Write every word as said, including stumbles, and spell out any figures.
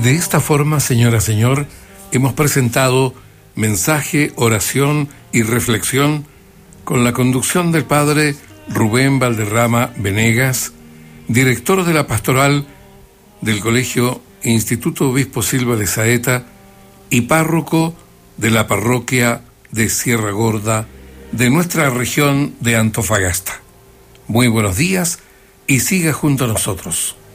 De esta forma, señora, señor, hemos presentado mensaje, oración y reflexión con la conducción del padre Rubén Valderrama Venegas, director de la pastoral del Colegio Instituto Obispo Silva de Saeta y párroco de la parroquia de Sierra Gorda de nuestra región de Antofagasta. Muy buenos días y siga junto a nosotros.